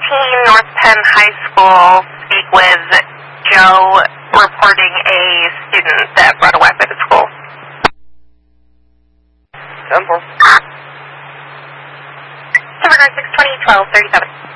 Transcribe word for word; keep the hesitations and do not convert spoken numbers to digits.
fifteen North Penn High School, speak with Joe reporting a student that brought a weapon to school. ten four. Silver Guard six twenty, twelve thirty-seven.